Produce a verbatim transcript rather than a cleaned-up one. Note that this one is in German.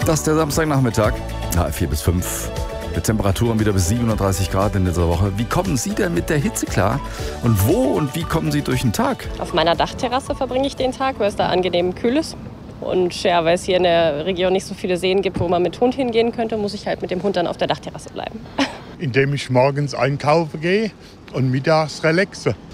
Das ist der Samstagnachmittag. Ja, vier bis fünf. Mit Temperaturen wieder bis siebenunddreißig Grad in dieser Woche. Wie kommen Sie denn mit der Hitze klar? Und wo und wie kommen Sie durch den Tag? Auf meiner Dachterrasse verbringe ich den Tag, weil es da angenehm kühl ist. Und ja, weil es hier in der Region nicht so viele Seen gibt, wo man mit Hund hingehen könnte, muss ich halt mit dem Hund dann auf der Dachterrasse bleiben. Indem ich morgens einkaufen gehe und mittags relaxe.